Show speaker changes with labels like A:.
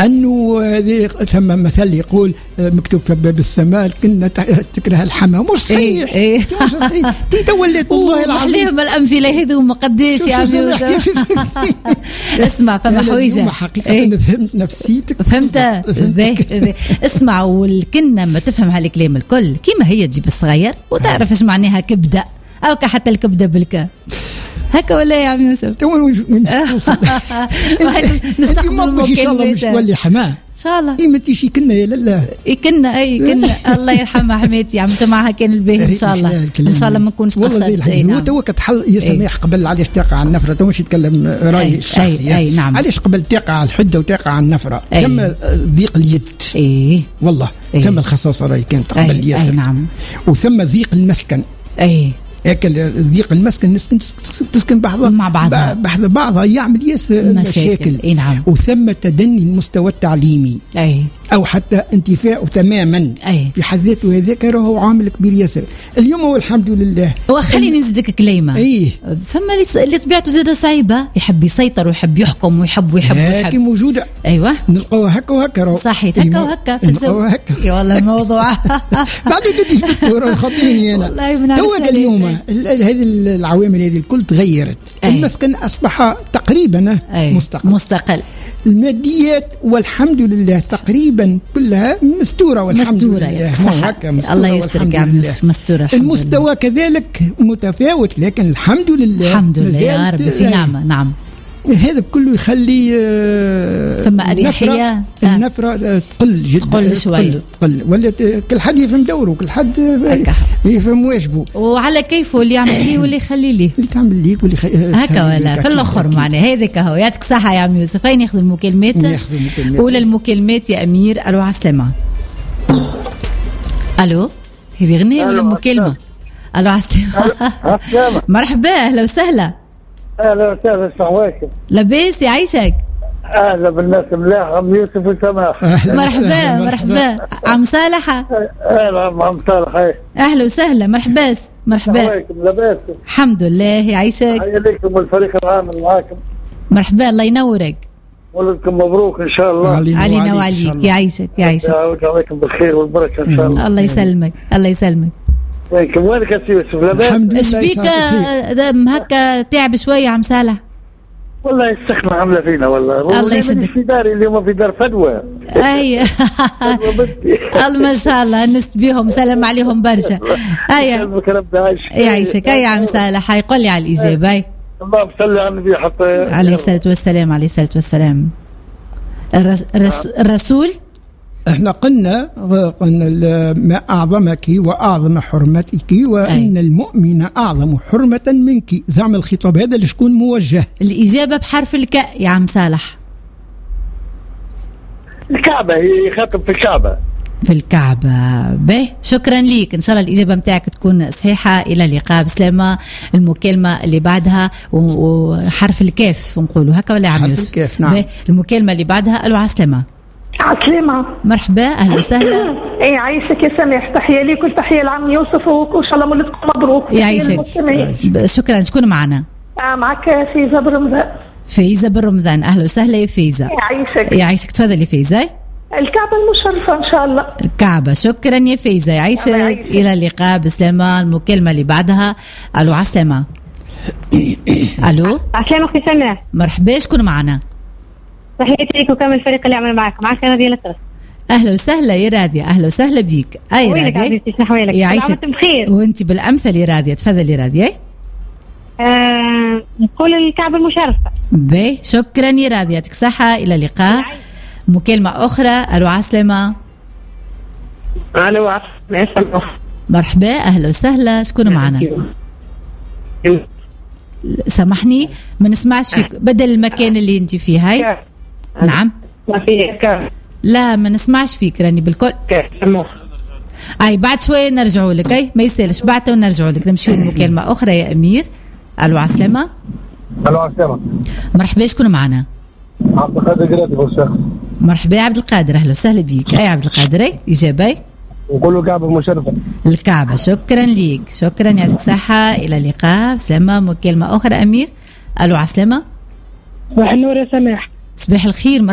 A: أنه ثم مثل يقول مكتوب في باب السماء كنا تكره الحمام. مش صحيح. مش صحيح. توليت والله العظيم.
B: عليهم الأمثلة هذو ما قديش يا عمي. اسمع فما حويجة
A: حقيقة فهمت نفسيتك.
B: فهمت. اسمع، والكنا ما تفهم هالكلام الكل كيما هي تجيب الصغير وتعرف ايش معناها كبدة أو حتى الكبدة بالكا هكا ولا يا عمي يوسف؟
A: نستخدم المكالمات إن شاء الله مش تولي حماه إن
B: شاء الله.
A: ما تيجي كنا يا لله
B: كنا الله يرحمها حماتي عملت معها كان الباهي إن شاء الله. إن شاء الله ما نكونش قصرت.
A: هو تو كتحل يا سماح قبل علاش تقع على النفرة. تو مش يتكلم رأي الشخصي.
B: نعم.
A: علاش قبل تقع على الحدة وتقع على النفرة ثم ضيق اليد. والله ثم الخصاصة راهي كانت قبل ياسر.
B: نعم.
A: وثم ضيق المسكن. أكل ضيق المسكن تسكن بعضها
B: مع
A: بعضها يعمل ياسر مشاكل.
B: نعم.
A: وثم تدني المستوى التعليمي أو حتى انتفاء تماما في حد ذاته. هذاك راهو عامل كبير ياسر اليوم والحمد لله.
B: وخليني نزيدك كلمة. فما اللي طبيعته زادة صعيبة، يحب يسيطر ويحب يحكم ويحب
A: هاكي موجودة.
B: أيوة
A: نلقوها هكا وهكا.
B: صحيح هكا وهكا في الزوج. يا والله الموضوع
A: بعدين تديش بالدورة خاطيني أنا. توك اليوم هذه العوامل هذه الكل تغيرت. المسكن أصبح تقريبا
B: مستقل.
A: الماديات والحمد لله تقريبا كلها مستورة والحمد لله.
B: الله يسترك يا مستورة.
A: المستوى كذلك متفاوت لكن الحمد لله.
B: الحمد لله يا رب في نعمة. نعم.
A: هذا كله يخلي
B: ثم أريحية
A: النفرة تقل جدا.
B: تقل شوي.
A: ولا كل حد يفهم دوره، كل حد يفهم واجبه
B: وعلى كيفه اللي يعمل ليه واللي يخلي ليه.
A: اللي تعمل ليك واللي
B: هكا ولا في الآخر معناه هذاك هو. يعطيك صحة يا عم يوسف. هاي ناخذ المكالمات. أولى المكالمات يا أمير. ألو عسلامة. ألو هذه غنية ولا مكالمة؟ ألو عسلامة. مرحبا أهلا وسهلا.
C: اهلا وسهلا. السلام عليكم.
B: لاباس يعيشك؟
C: اهلا بالناس ملاح عم يوسف وسماح.
B: مرحبا عم صالح.
C: اهلا عم صالح.
B: اهلا وسهلا. مرحبا.
C: السلام عليكم. لاباس
B: الحمد لله. يعيشك.
C: حيا لكم والفريق العامل معاكم.
B: مرحبا الله ينورك.
C: ولدكم مبروك ان شاء الله.
B: علينا وعليك. يعيشك.
C: يعود عليكم بالخير والبركه ان شاء الله.
B: الله يسلمك.
C: وينك يا سيدي؟ لاباس.
B: ايش بيك هكا تعب شويه عم صالح؟
C: والله السخنة عاملة فينا والله.
B: الله يسدك.
C: في داري اليوم في دار فدوى.
B: ما شاء الله نست بيهم سلام عليهم برشا. يعيشك. يا عم صالح يقول لي على الإجابة.
C: اللهم صل على النبي حتى
B: عليه الصلاة والسلام. الرسول
A: احنا قلنا ما أعظمك وأعظم حرمتك وأن المؤمن أعظم حرمة منك. زعم الخطاب هذا لشكون موجه؟
B: الإجابة بحرف الكاء يا عم صالح.
C: الكعبة. هي يخاطب في الكعبة.
B: به شكرا ليك. إن شاء الله الإجابة متاعك تكون صحيحة. إلى اللقاء بسلامة. المكالمة اللي بعدها وحرف الكاف نقولوا هكا ولا عم يوسف؟
A: الكاف. نعم.
B: المكالمة اللي بعدها. ألو عسلامة.
D: عسلامة.
B: مرحبا أهلا وسهلا.
D: عايشك يا سميح. تحية ليك وتحية لعم يوسف وإن شاء الله مولدكم مبروك.
B: يعيشك. شكرا. شكون معنا؟
D: معك فايزة برمضان.
B: فايزة برمضان. أهلا وسهلا يا فايزة. يعيشك. تفضلي فايزة.
D: الكعبة المشرفة إن شاء الله.
B: الكعبة. شكرا يا فايزة. يعيشك. إلى اللقاء بسلامة. المكالمة اللي بعدها. ألو عسلامة. ألو
E: عسلامة أختي سماح.
B: مرحبا. شكون معنا؟
E: تحياتي لك وكامل الفريق اللي يعمل معك راضية الأطرس.
B: أهلا وسهلا يا راضية. أهلا وسهلا بيك. أي
E: وينك عزيزتي؟ شنحوالك؟
B: يعيشك
E: بخير.
B: وأنت بالأمثل يا راضية. تفضلي يا راضية.
E: نقول الكعبة المشرفة.
B: باهي. شكرا يا راضية. يعطيك صحة. إلى اللقاء. مكالمة أخرى. ألو عسلامة.
F: ألو عسلامة.
B: مرحبا أهلا وسهلا. شكون معنا؟ سامحني ما نسمعش فيك. بدل المكان اللي انت فيه. هاي. نعم.
F: ما فيه.
B: لا ما نسمعش فيك راني بالكل. اي بعد شويه نرجعوا لك. اي ما يسالش بعد ونرجعوا لك. نمشيو لمكالمه اخرى يا امير. الو عسلامة.
C: الو عسلامة.
B: مرحبا. شكون معنا؟
C: عبد القادر قراتي بالشيخ.
B: مرحبا يا عبد القادر. اهلا وسهلا بيك. اي عبد القادر. اي اجابه.
C: نقولوا الكعبة المشرفة.
B: الكعبة. شكرا ليك. شكرا. يعطيك صحة. إلى اللقاء. سلامة. مكالمة أخرى أمير. ألو عسلامة.
F: صباح النور يا سماح.
B: صباح الخير.